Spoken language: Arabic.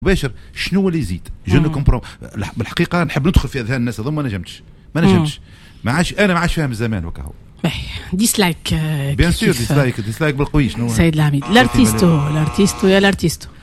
مباشر شنو اللي يزيد جو كومبرون. بالحقيقه نحب ندخل في اذهان الناس هذوما، ما نجمتش ما عادش فاهم الزمان وكهو. ديسلايك بيان سور ديسلايك بالقوي. شنو سيد العميد؟ الارتيستو يا الارتيستو